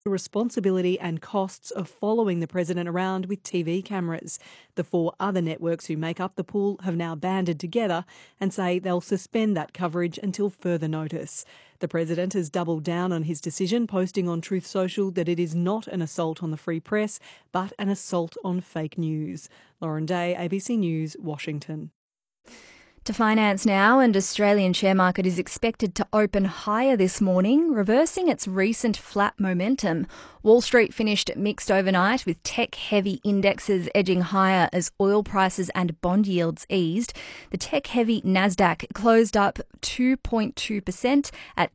the responsibility and costs of following the president around with TV cameras. The 4 other networks who make up the pool have now banded together and say they'll suspend that coverage until further notice. The president has doubled down on his decision, posting on Truth Social that it is not an assault on the free press, but an assault on fake news. Lauren Day, ABC News, Washington. To finance now, and Australian share market is expected to open higher this morning, reversing its recent flat momentum. Wall Street finished mixed overnight, with tech-heavy indexes edging higher as oil prices and bond yields eased. The tech-heavy Nasdaq closed up 2.2% at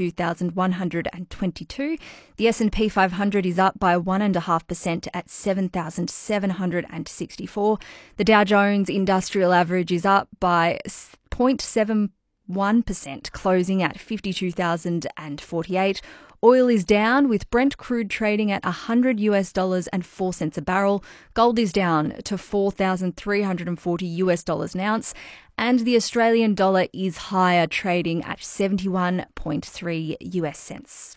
22,122. The S&P 500 is up by 1.5% at 7,764. The Dow Jones Industrial Average is up by 0.71%, closing at 52,048. Oil is down, with Brent crude trading at $100 and 4 cents a barrel. Gold is down to $4,340 an ounce, and the Australian dollar is higher, trading at 71.3 US cents.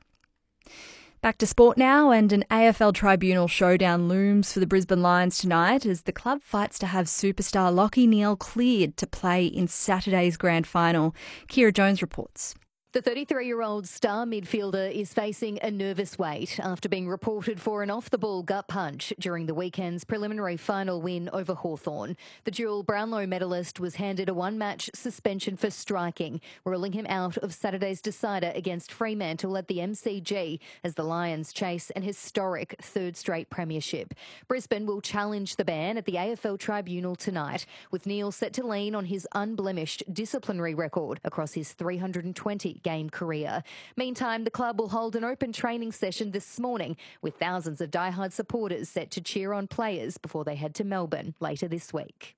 Back to sport now, and an AFL tribunal showdown looms for the Brisbane Lions tonight as the club fights to have superstar Lachie Neale cleared to play in Saturday's grand final. Kira Jones reports. The 33-year-old star midfielder is facing a nervous wait after being reported for an off-the-ball gut punch during the weekend's preliminary final win over Hawthorn. The dual Brownlow medalist was handed a one-match suspension for striking, ruling him out of Saturday's decider against Fremantle at the MCG as the Lions chase an historic third straight premiership. Brisbane will challenge the ban at the AFL tribunal tonight, with Neale set to lean on his unblemished disciplinary record across his 320-game career. Meantime, the club will hold an open training session this morning, with thousands of diehard supporters set to cheer on players before they head to Melbourne later this week.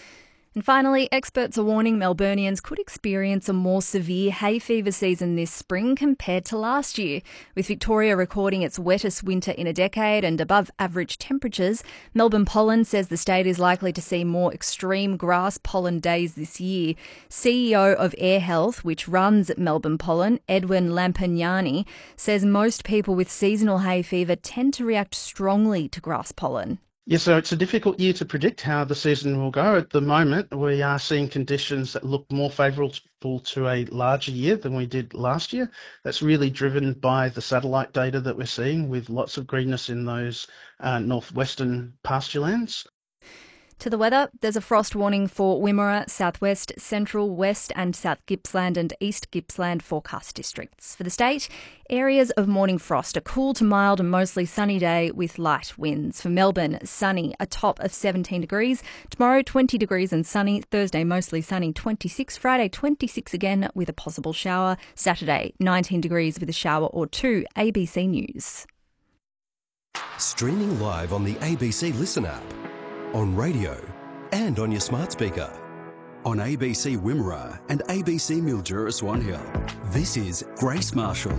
And finally, experts are warning Melburnians could experience a more severe hay fever season this spring compared to last year. With Victoria recording its wettest winter in a decade and above average temperatures, Melbourne Pollen says the state is likely to see more extreme grass pollen days this year. CEO of Air Health, which runs Melbourne Pollen, Edwin Lampagnani, says most people with seasonal hay fever tend to react strongly to grass pollen. Yes, so it's a difficult year to predict how the season will go. At the moment, we are seeing conditions that look more favourable to a larger year than we did last year. That's really driven by the satellite data that we're seeing, with lots of greenness in those northwestern pasturelands. To the weather, there's a frost warning for Wimmera, southwest, central, west and south Gippsland and east Gippsland forecast districts. For the state, areas of morning frost, a cool to mild and mostly sunny day with light winds. For Melbourne, sunny, a top of 17 degrees. Tomorrow, 20 degrees and sunny. Thursday, mostly sunny, 26. Friday, 26 again with a possible shower. Saturday, 19 degrees with a shower or two. ABC News. Streaming live on the ABC Listen app, on radio and on your smart speaker. On ABC Wimmera and ABC Mildura Swan Hill. This is Grace Marshall.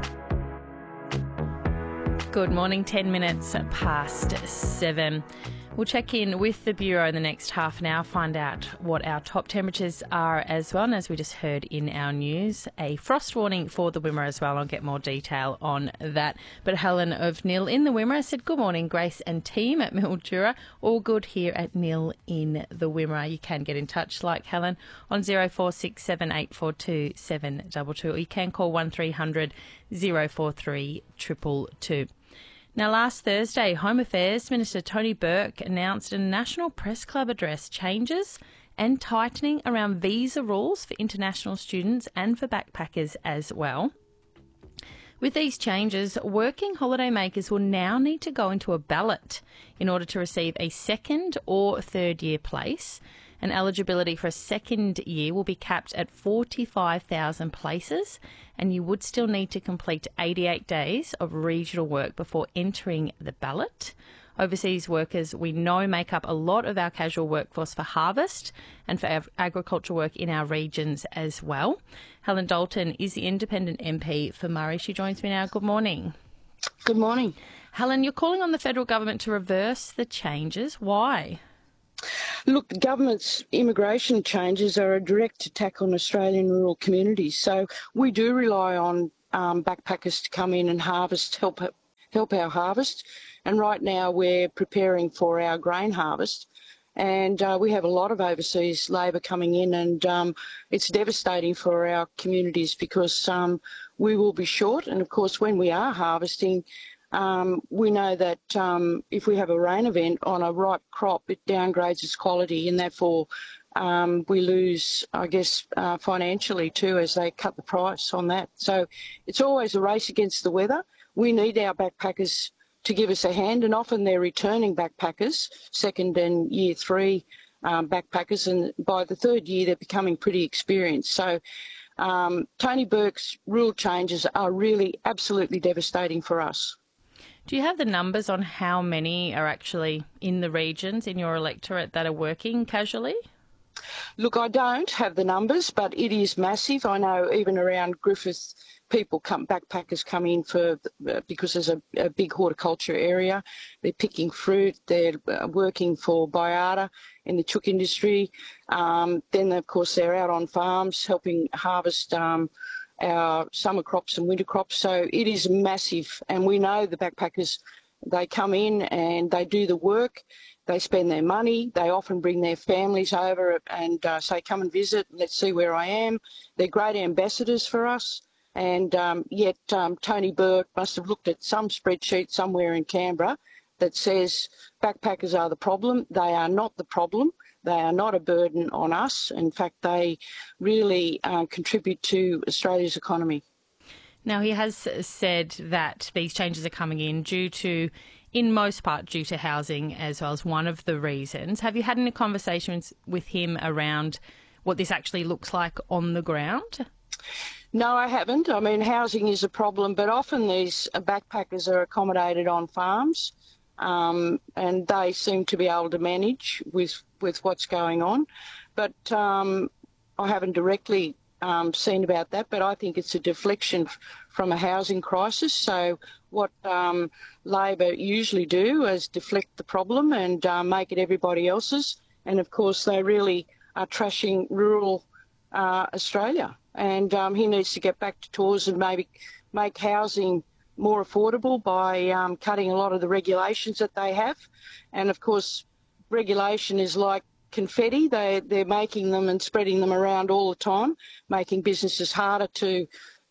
Good morning, 10 minutes past 7. We'll check in with the Bureau in the next half an hour, find out what our top temperatures are as well. And as we just heard in our news, a frost warning for the Wimmera as well. I'll get more detail on that. But Helen of Nil in the Wimmera said, good morning, Grace and team at Mildura. All good here at Nil in the Wimmera. You can get in touch like Helen on 0467 842 722, or you can call 1300 043 222. Now, last Thursday, Home Affairs Minister Tony Burke announced a National Press Club address changes and tightening around visa rules for international students and for backpackers as well. With these changes, working holidaymakers will now need to go into a ballot in order to receive a second or third year place. And eligibility for a second year will be capped at 45,000 places, and you would still need to complete 88 days of regional work before entering the ballot. Overseas workers, we know, make up a lot of our casual workforce for harvest and for agriculture work in our regions as well. Helen Dalton is the independent MP for Murray. She joins me now. Good morning. Good morning. Helen, you're calling on the federal government to reverse the changes. Why? Look, the government's immigration changes are a direct attack on Australian rural communities. So we do rely on backpackers to come in and harvest, help help our harvest. And right now we're preparing for our grain harvest. And we have a lot of overseas labour coming in, and it's devastating for our communities because we will be short. And of course, when we are harvesting, we know that if we have a rain event on a ripe crop, it downgrades its quality, and therefore we lose, I guess, financially too, as they cut the price on that. So it's always a race against the weather. We need our backpackers to give us a hand, and often they're returning backpackers, second and year three backpackers, and by the third year they're becoming pretty experienced. So Tony Burke's rule changes are really absolutely devastating for us. Do you have the numbers on how many are actually in the regions in your electorate that are working casually? Look, I don't have the numbers, but it is massive. I know even around Griffith, backpackers come in because there's a big horticulture area. They're picking fruit. They're working for Baiada in the chook industry. Then, of course, they're out on farms helping harvest our summer crops and winter crops. So it is massive. And we know the backpackers, they come in and they do the work. They spend their money. They often bring their families over and say, come and visit. Let's see where I am. They're great ambassadors for us. And yet Tony Burke must have looked at some spreadsheet somewhere in Canberra that says backpackers are the problem. They are not the problem. They are not a burden on us. In fact, they really contribute to Australia's economy. Now, he has said that these changes are coming in most part due to housing as well as one of the reasons. Have you had any conversations with him around what this actually looks like on the ground? No, I haven't. I mean, housing is a problem, but often these backpackers are accommodated on farms, and they seem to be able to manage with what's going on. But I haven't directly seen about that, but I think it's a deflection from a housing crisis. So what Labor usually do is deflect the problem and make it everybody else's. And, of course, they really are trashing rural Australia. And he needs to get back to tours and maybe make housing more affordable by cutting a lot of the regulations that they have. And, of course, regulation is like confetti. They're making them and spreading them around all the time, making businesses harder to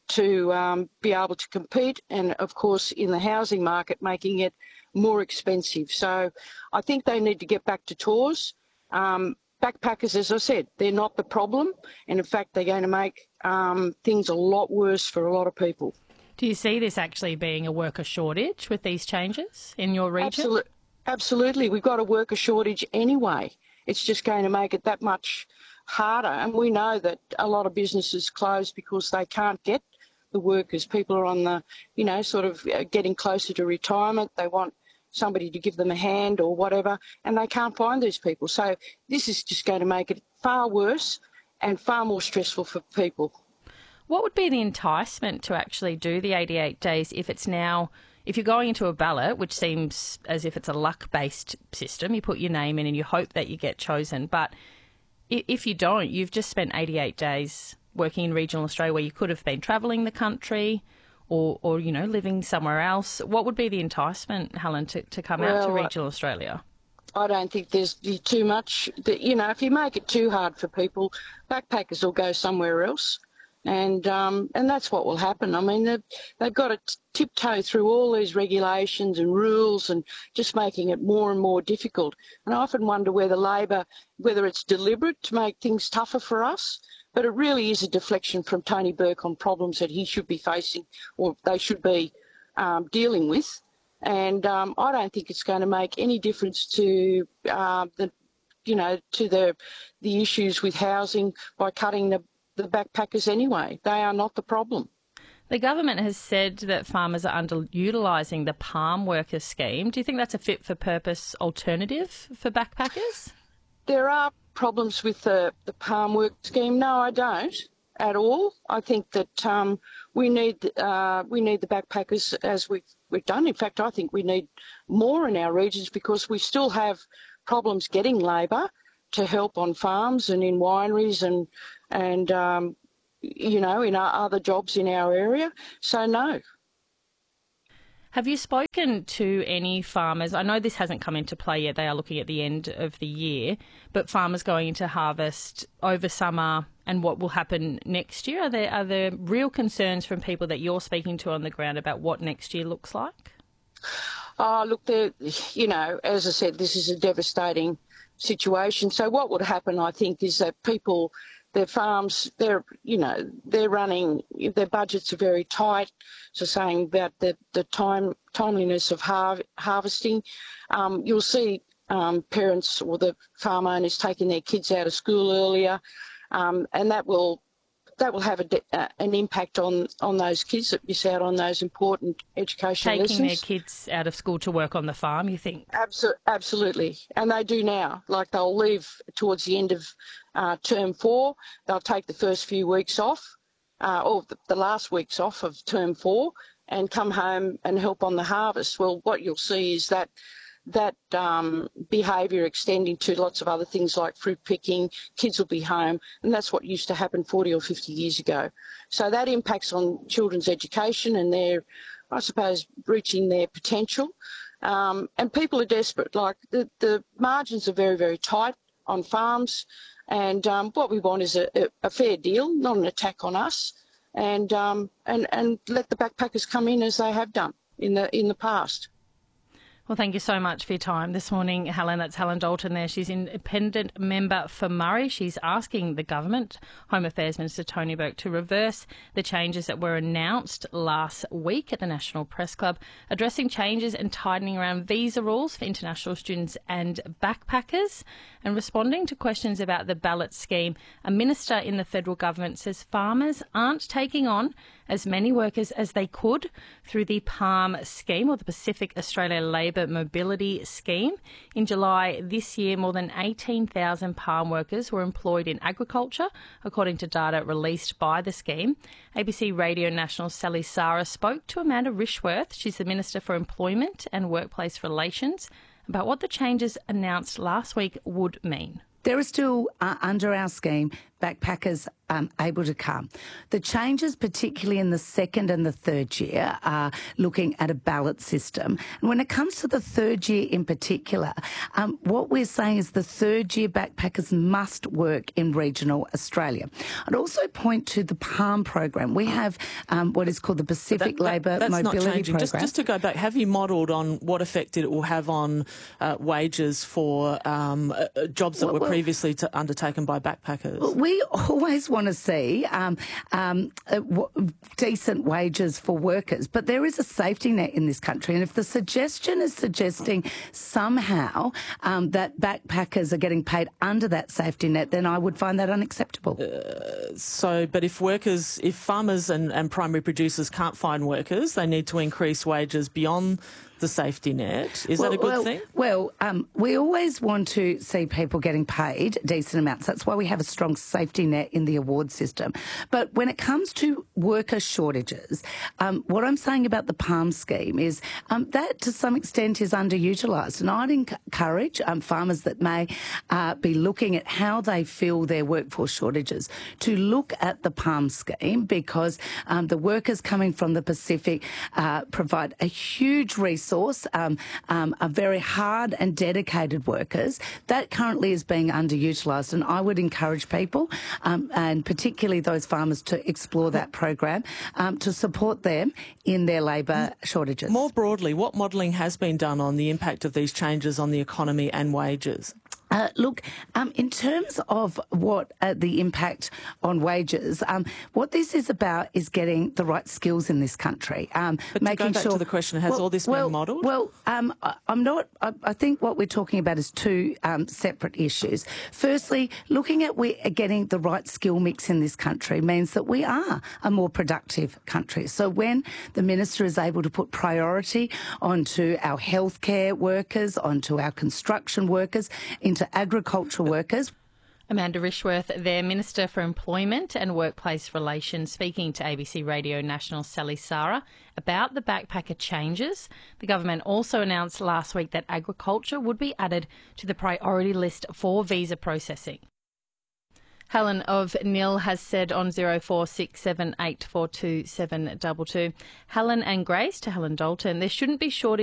be able to compete. And, of course, in the housing market, making it more expensive. So I think they need to get back to tours. Backpackers, as I said, they're not the problem, and in fact they're going to make things a lot worse for a lot of people. Do you see this actually being a worker shortage with these changes in your region? Absolutely. We've got a worker shortage anyway. It's just going to make it that much harder, and we know that a lot of businesses close because they can't get the workers. People are on the, sort of getting closer to retirement. They want somebody to give them a hand or whatever, and they can't find these people. So this is just going to make it far worse and far more stressful for people. What would be the enticement to actually do the 88 days if you're going into a ballot, which seems as if it's a luck-based system, you put your name in and you hope that you get chosen, but if you don't, you've just spent 88 days working in regional Australia where you could have been travelling the country, or living somewhere else. What would be the enticement, Helen, to come out to regional Australia? I don't think there's too much. If you make it too hard for people, backpackers will go somewhere else, and that's what will happen. I mean, they've got to tiptoe through all these regulations and rules and just making it more and more difficult. And I often wonder whether it's deliberate to make things tougher for us, but it really is a deflection from Tony Burke on problems that he should be facing or they should be dealing with. And I don't think it's going to make any difference to the issues with housing by cutting the backpackers anyway. They are not the problem. The government has said that farmers are underutilising the palm worker scheme. Do you think that's a fit-for-purpose alternative for backpackers? There are problems with the palm work scheme. No, I don't at all. I think that we need the backpackers as we've done. In fact, I think we need more in our regions because we still have problems getting labour to help on farms and in wineries and in our other jobs in our area. So no. Have you spoken to any farmers? I know this hasn't come into play yet. They are looking at the end of the year, but farmers going into harvest over summer and what will happen next year. Are there real concerns from people that you're speaking to on the ground about what next year looks like? Oh, look, as I said, this is a devastating situation. So what would happen, I think, is that people, their farms, they're running, their budgets are very tight. So saying about the timeliness of harvesting, you'll see parents or the farm owners taking their kids out of school earlier, and that will have an impact on those kids that miss out on those important educational lessons. Taking their kids out of school to work on the farm, you think? Absolutely. And they do now. Like, they'll leave towards the end of term 4. They'll take the first few weeks off, or the last weeks off of term 4, and come home and help on the harvest. Well, what you'll see is that behaviour extending to lots of other things like fruit picking. Kids will be home, and that's what used to happen 40 or 50 years ago. So that impacts on children's education and their, I suppose, reaching their potential. And people are desperate. Like, the margins are very, very tight on farms, and what we want is a fair deal, not an attack on us, and let the backpackers come in as they have done in the past. Well, thank you so much for your time this morning, Helen. That's Helen Dalton there. She's independent member for Murray. She's asking the government, Home Affairs Minister Tony Burke, to reverse the changes that were announced last week at the National Press Club, addressing changes and tightening around visa rules for international students and backpackers. And responding to questions about the ballot scheme, a minister in the federal government says farmers aren't taking on as many workers as they could through the PALM scheme, or the Pacific Australia Labour Mobility Scheme. In July this year, more than 18,000 PALM workers were employed in agriculture, according to data released by the scheme. ABC Radio National's Sally Sara spoke to Amanda Rishworth. She's the Minister for Employment and Workplace Relations, about what the changes announced last week would mean. There are still, under our scheme, backpackers able to come. The changes, particularly in the second and the third year, are looking at a ballot system. And when it comes to the third year in particular, what we're saying is the third year backpackers must work in regional Australia. I'd also point to the PALM program. We have what is called the Pacific Labour Mobility Program. Just to go back, have you modelled on what effect it will have on wages for jobs that were previously undertaken by backpackers? We always want to see decent wages for workers, but there is a safety net in this country, and if the suggestion is suggesting somehow that backpackers are getting paid under that safety net, then I would find that unacceptable. But if farmers and primary producers can't find workers, they need to increase wages beyond the safety net. Is that a good thing? Well, we always want to see people getting paid decent amounts. That's why we have a strong safety net in the award system. But when it comes to worker shortages, what I'm saying about the PALM scheme is that to some extent is underutilised. And I'd encourage farmers that may be looking at how they fill their workforce shortages to look at the PALM scheme, because the workers coming from the Pacific provide a huge resource, are very hard and dedicated workers. That currently is being underutilised, and I would encourage people, and particularly those farmers, to explore that program to support them in their labour shortages. More broadly, what modelling has been done on the impact of these changes on the economy and wages? Look, in terms of what the impact on wages, what this is about is getting the right skills in this country. But making to go back to the question, has all this been modelled? Well, I'm not. I think what we're talking about is two separate issues. Firstly, looking at getting the right skill mix in this country means that we are a more productive country. So when the Minister is able to put priority onto our healthcare workers, onto our construction workers, into agricultural workers. Amanda Rishworth, their Minister for Employment and Workplace Relations, speaking to ABC Radio National Sally Sara about the backpacker changes. The government also announced last week that agriculture would be added to the priority list for visa processing. Helen of Nil has said on 0467842722. Helen and Grace to Helen Dalton, there shouldn't be shortage